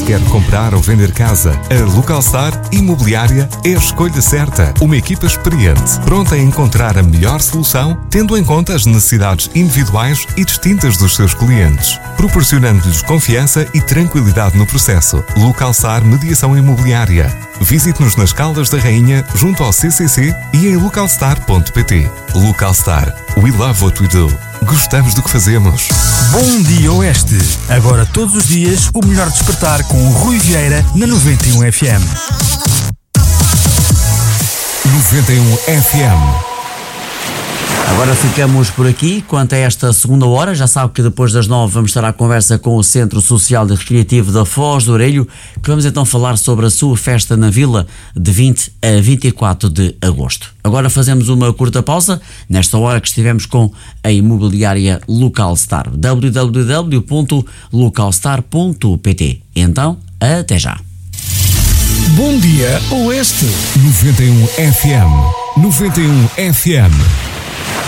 Quer comprar ou vender casa? A Localstar Imobiliária é a escolha certa. Uma equipa experiente, pronta a encontrar a melhor solução, tendo em conta as necessidades individuais e distintas dos seus clientes, proporcionando-lhes confiança e tranquilidade no processo. Localstar Mediação Imobiliária. Visite-nos nas Caldas da Rainha, junto ao CCC e em localstar.pt. Localstar. We love what we do. Gostamos do que fazemos. Bom dia, Oeste. Agora todos os dias o melhor despertar com o Rui Vieira na 91 FM. 91 FM. Agora ficamos por aqui quanto a esta segunda hora. Já sabe que depois das 9 vamos estar à conversa com o Centro Social e Recreativo da Foz do Orelho, que vamos então falar sobre a sua festa na Vila de 20 a 24 de agosto. Agora fazemos uma curta pausa, nesta hora que estivemos com a imobiliária Localstar, www.localstar.pt. Então, até já. Bom dia, Oeste. 91 FM. 91 FM.